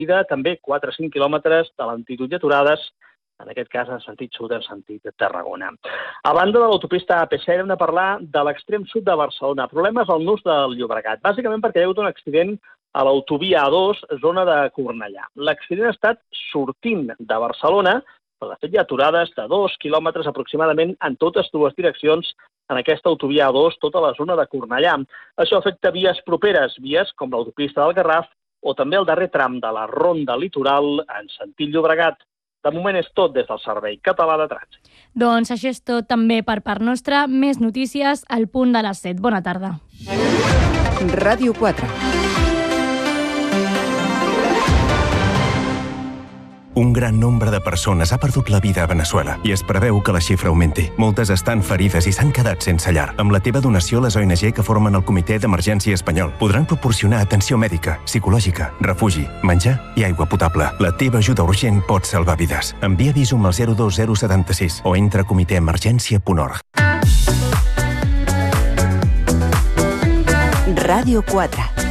també 4 o 5 quilòmetres de lentitud i aturades, en aquest cas en sentit sud, en sentit de Tarragona. A banda de l'autopista AP7 hem de parlar de l'extrem sud de Barcelona. Problemes al nus del Llobregat, bàsicament perquè hi ha hagut un accident a l'autovia A2, zona de Cornellà. L'accident ha estat sortint de Barcelona, però de fet hi ha aturades de 2 quilòmetres aproximadament en totes dues direccions en aquesta autovia A2, tota la zona de Cornellà. Això afecta vies properes, vies com l'autopista del Garraf o també el darrer tram de la Ronda Litoral en sentit Llobregat. De moment és tot des del Servei Català de Trànsit. Doncs això és tot també per part nostra. Més notícies al punt de les 7. Bona tarda. Ràdio 4. Un gran nombre de persones ha perdut la vida a Veneçuela i es preveu que la xifra augmenti. Moltes estan ferides i s'han quedat sense llar. Amb la teva donació, les ONG que formen el Comitè d'Emergència Espanyol podran proporcionar atenció mèdica, psicològica, refugi, menjar i aigua potable. La teva ajuda urgent pot salvar vides. Envia Visum al 02076 o entra a comitèemergència.org. Ràdio 4.